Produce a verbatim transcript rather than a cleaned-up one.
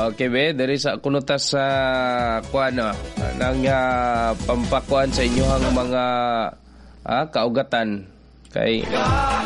Okay, be, dari sa kunutas sa kuan no, nang uh, pampakuan sa inyohang mga ah, kaugatan kay